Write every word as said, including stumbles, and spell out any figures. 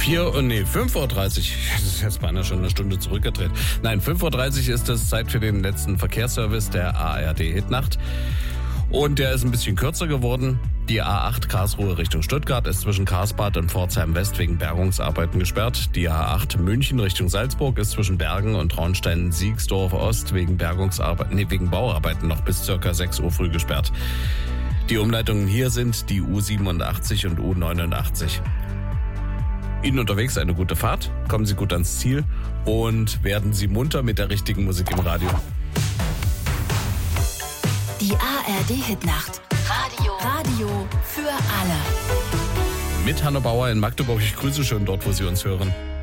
vier Uhr, nee, fünf Uhr dreißig. Das ist jetzt beinahe schon eine Stunde zurückgedreht. Nein, fünf Uhr dreißig ist es Zeit für den letzten Verkehrsservice der A R D Hitnacht. Und der ist ein bisschen kürzer geworden. Die A acht Karlsruhe Richtung Stuttgart ist zwischen Karlsbad und Pforzheim West wegen Bergungsarbeiten gesperrt. Die A acht München Richtung Salzburg ist zwischen Bergen und Traunstein-Siegsdorf Ost wegen Bergungsarbeiten, nee, wegen Bauarbeiten noch bis circa sechs Uhr früh gesperrt. Die Umleitungen hier sind die U siebenundachtzig und U neunundachtzig. Ihnen unterwegs eine gute Fahrt, kommen Sie gut ans Ziel und werden Sie munter mit der richtigen Musik im Radio. Die A R D Hitnacht. Radio. Radio für alle. Mit Hanno Bauer in Magdeburg. Ich grüße schön dort, wo Sie uns hören.